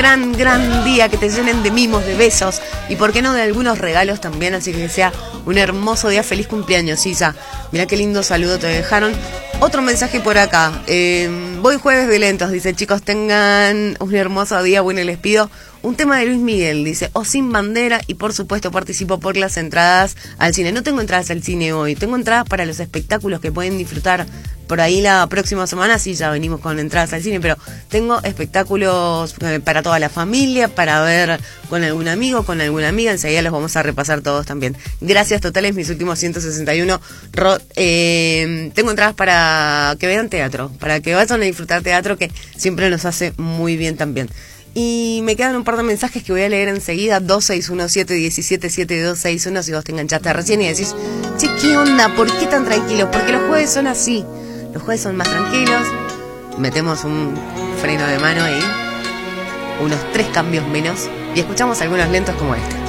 gran día, que te llenen de mimos, de besos y por qué no de algunos regalos también, así que sea un hermoso día. Feliz cumpleaños, Isa. Mirá qué lindo saludo te dejaron. Otro mensaje por acá, voy jueves violentos, dice, chicos, tengan un hermoso día, bueno, les pido un tema de Luis Miguel, dice, O Sin Bandera, y por supuesto participo por las entradas al cine. No tengo entradas al cine hoy, tengo entradas para los espectáculos que pueden disfrutar por ahí la próxima semana. Sí, ya venimos con entradas al cine, pero tengo espectáculos para toda la familia, para ver con algún amigo, con alguna amiga. Enseguida los vamos a repasar todos también. Gracias totales, mis últimos 161. Tengo entradas para que vean teatro, para que vayan a disfrutar teatro, que siempre nos hace muy bien también. Y me quedan un par de mensajes que voy a leer enseguida. 2617177261. Si vos te enganchaste recién y decís, che, ¿qué onda? ¿Por qué tan tranquilos? Porque los jueves son así. Los jueves son más tranquilos. Metemos un freno de mano ahí, unos 3 cambios menos, y escuchamos algunos lentos como este.